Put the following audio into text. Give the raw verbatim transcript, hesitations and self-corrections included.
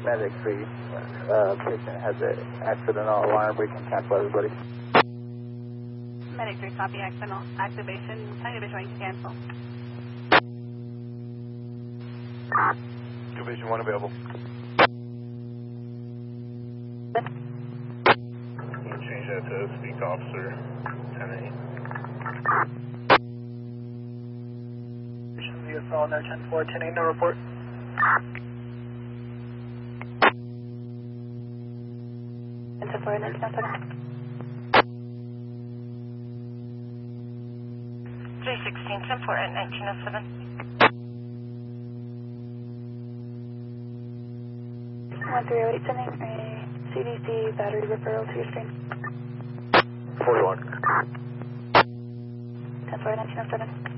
Medic three. Uh, patient has an accidental alarm. We can cancel everybody. Medic three, copy accidental activation. Tell you which one to cancel. Division one available. You can change that to speak officer ten eight. U S O on there, ten four, ten eight, no report. ten four, nineteen oh seven. three sixteen, ten four, at nineteen oh seven. one three oh eight, sending a C D C battery referral to your screen. forty-one. ten four, nineteen oh seven.